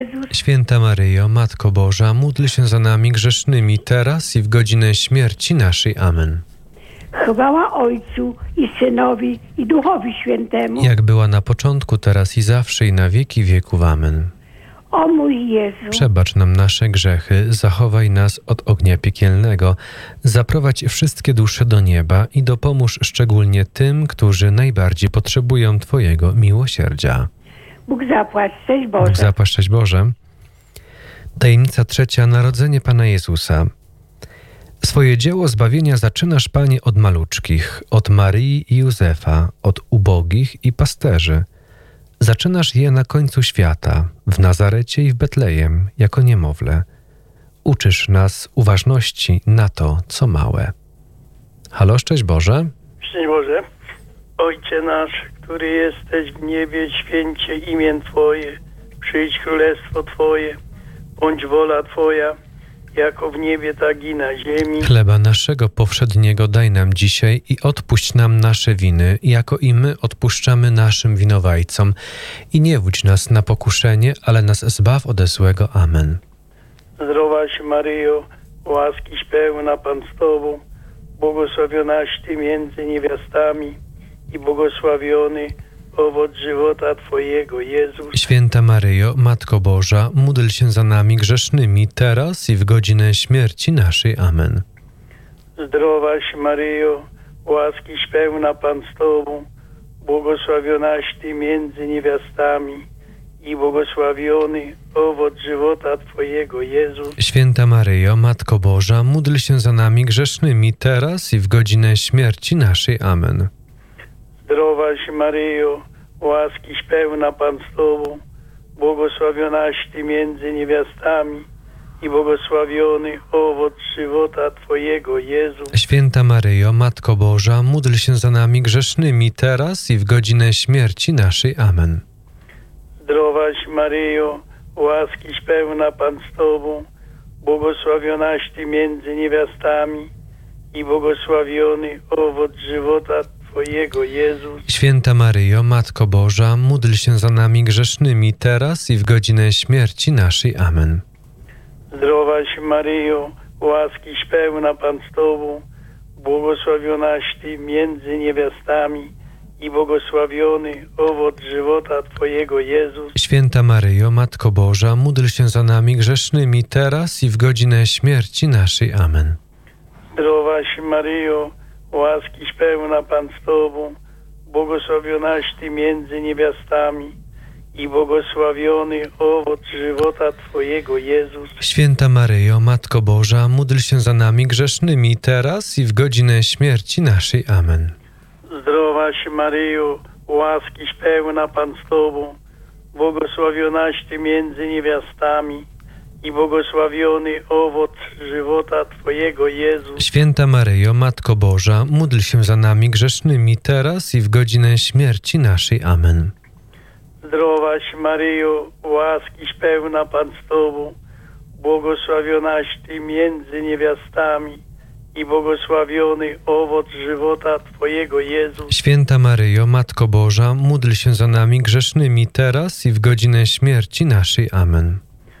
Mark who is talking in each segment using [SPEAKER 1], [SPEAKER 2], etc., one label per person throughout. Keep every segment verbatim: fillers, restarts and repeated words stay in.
[SPEAKER 1] Święta Maryjo, Matko Boża, módl się za nami grzesznymi, teraz i w godzinę śmierci naszej. Amen.
[SPEAKER 2] Chwała Ojcu i Synowi i Duchowi Świętemu.
[SPEAKER 1] Jak była na początku, teraz i zawsze, i na wieki wieków. Amen.
[SPEAKER 2] O mój Jezu,
[SPEAKER 1] Przebacz nam nasze grzechy, zachowaj nas od ognia piekielnego, zaprowadź wszystkie dusze do nieba i dopomóż szczególnie tym, którzy najbardziej potrzebują Twojego miłosierdzia.
[SPEAKER 2] Bóg zapłać, cześć Boże.
[SPEAKER 1] Bóg zapłać, cześć Boże. Tajemnica trzecia. Narodzenie Pana Jezusa. Swoje dzieło zbawienia zaczynasz, Panie, od maluczkich, od Maryi i Józefa, od ubogich i pasterzy. Zaczynasz je na końcu świata, w Nazarecie i w Betlejem, jako niemowlę. Uczysz nas uważności na to, co małe. Halo, szczęść Boże.
[SPEAKER 3] Szczęść Boże. Ojcze nasz, który jesteś w niebie, święcie imię Twoje. Przyjdź królestwo Twoje. Bądź wola Twoja, jako w niebie, tak i na ziemi.
[SPEAKER 1] Chleba naszego powszedniego daj nam dzisiaj i odpuść nam nasze winy, jako i my odpuszczamy naszym winowajcom. I nie wódź nas na pokuszenie, ale nas zbaw ode złego. Amen.
[SPEAKER 3] Zdrowaś Maryjo, łaskiś pełna, Pan z Tobą, błogosławionaś Ty między niewiastami i błogosławiony owoc żywota Twojego, Jezus.
[SPEAKER 1] Święta Maryjo, Matko Boża, módl się za nami grzesznymi, teraz i w godzinę śmierci naszej. Amen.
[SPEAKER 3] Zdrowaś Maryjo, łaskiś pełna, Pan z Tobą, błogosławionaś Ty między niewiastami i błogosławiony owoc żywota Twojego, Jezus.
[SPEAKER 1] Święta Maryjo, Matko Boża, módl się za nami grzesznymi, teraz i w godzinę śmierci naszej. Amen.
[SPEAKER 3] Zdrowaś Maryjo, łaskiś pełna, Pan z Tobą, błogosławionaś Ty między niewiastami i błogosławiony owoc żywota Twojego, Jezus.
[SPEAKER 1] Święta Maryjo, Matko Boża, módl się za nami grzesznymi, teraz i w godzinę śmierci naszej. Amen.
[SPEAKER 3] Zdrowaś Maryjo, łaskiś pełna, Pan z Tobą, błogosławionaś Ty między niewiastami i błogosławiony owoc żywota Twojego, Jezus.
[SPEAKER 1] Święta Maryjo, Matko Boża, módl się za nami grzesznymi, teraz i w godzinę śmierci naszej. Amen.
[SPEAKER 3] Zdrowaś Maryjo, łaskiś pełna, Pan z Tobą, błogosławionaś Ty między niewiastami i błogosławiony owoc żywota Twojego, Jezus.
[SPEAKER 1] Święta Maryjo, Matko Boża, módl się za nami grzesznymi, teraz i w godzinę śmierci naszej. Amen.
[SPEAKER 3] Zdrowaś Maryjo, łaskiś pełna, Pan z Tobą, błogosławionaś Ty między niewiastami i błogosławiony owoc żywota Twojego, Jezus.
[SPEAKER 1] Święta Maryjo, Matko Boża, módl się za nami grzesznymi, teraz i w godzinę śmierci naszej. Amen.
[SPEAKER 3] Zdrowaś Maryjo, łaskiś pełna, Pan z Tobą, błogosławionaś Ty między niewiastami i błogosławiony owoc żywota Twojego, Jezus.
[SPEAKER 1] Święta Maryjo, Matko Boża, módl się za nami grzesznymi, teraz i w godzinę śmierci naszej. Amen.
[SPEAKER 3] Zdrowaś Maryjo, łaskiś pełna, Pan z Tobą, błogosławionaś Ty między niewiastami i błogosławiony owoc żywota Twojego, Jezus.
[SPEAKER 1] Święta Maryjo, Matko Boża, módl się za nami grzesznymi, teraz i w godzinę śmierci naszej. Amen.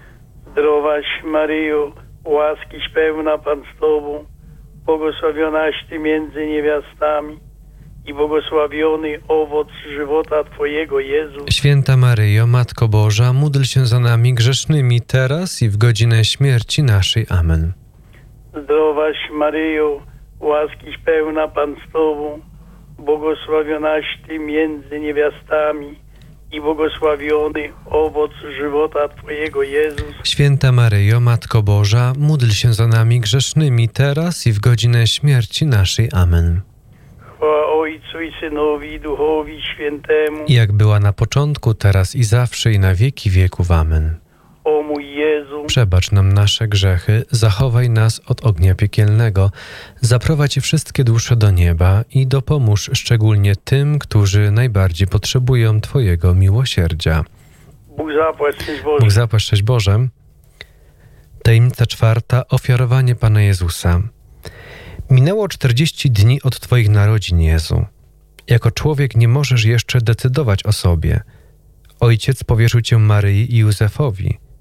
[SPEAKER 3] Zdrowaś Maryjo, łaskiś pełna, Pan z Tobą, błogosławionaś Ty między niewiastami i błogosławiony owoc żywota Twojego, Jezus.
[SPEAKER 1] Święta Maryjo, Matko Boża, módl się za nami grzesznymi, teraz i w godzinę śmierci naszej. Amen.
[SPEAKER 3] Zdrowaś Maryjo, łaskiś pełna, Pan z Tobą, błogosławionaś Ty między niewiastami i błogosławiony owoc żywota Twojego, Jezus.
[SPEAKER 1] Święta Maryjo, Matko Boża, módl się za nami grzesznymi, teraz i w godzinę śmierci naszej. Amen.
[SPEAKER 3] Chwała Ojcu i Synowi i Duchowi Świętemu.
[SPEAKER 1] Jak była na początku, teraz i zawsze, i na wieki wieków. Amen.
[SPEAKER 3] O mój Jezu,
[SPEAKER 1] Przebacz nam nasze grzechy, zachowaj nas od ognia piekielnego, zaprowadź wszystkie dusze do nieba i dopomóż szczególnie tym, którzy najbardziej potrzebują Twojego miłosierdzia.
[SPEAKER 3] Bóg zapłać, cześć Boże.
[SPEAKER 1] Bóg zapłać, cześć Boże. Tajemnica czwarta. Ofiarowanie Pana Jezusa. Minęło czterdzieści dni od Twoich narodzin, Jezu. Jako człowiek nie możesz jeszcze decydować o sobie. Ojciec powierzył Cię Maryi i Józefowi.